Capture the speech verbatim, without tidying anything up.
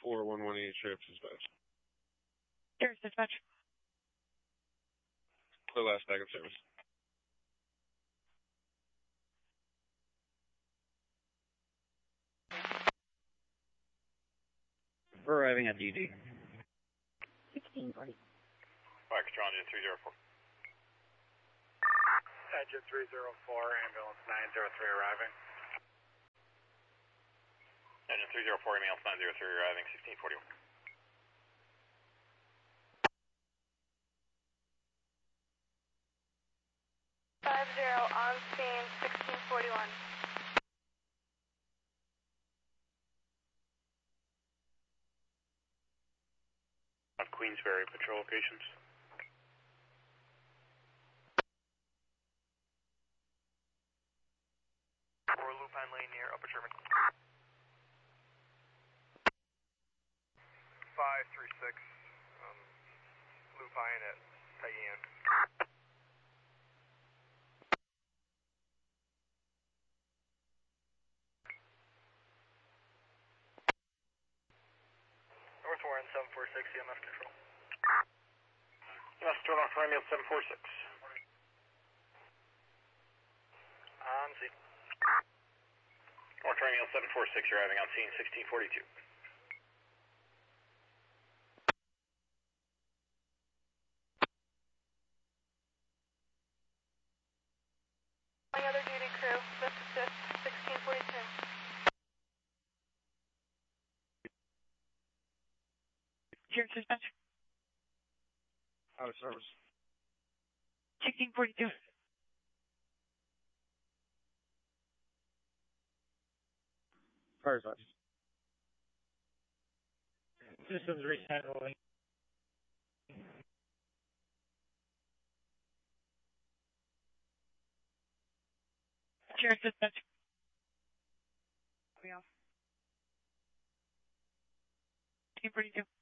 four one one eight, Sheriff's Dispatch. Sheriff's Dispatch. The last backup service. We're arriving at D D. sixteen forty. Fire Control Engine three zero four. Engine three zero four, ambulance nine zero three arriving. Engine three zero four, ambulance nine zero three arriving, sixteen forty-one. five zero on scene, sixteen forty-one. On Queensberry, patrol locations. Or Lupine Lane near Upper Sherman. five three six, um, Lupine at Cayenne. North Warren seven four six, E M F control. E M F control, North Warren, seven four six. On scene. North Warren, seven four six arriving on scene, sixteen forty-two. Calling other duty crew, lift assist, sixteen forty-two. Sheriff's Dispatch. Out of service. sixteen forty-two. Fire Dispatch. Systems rehandling. Sheriff's Dispatch. sixteen forty-two.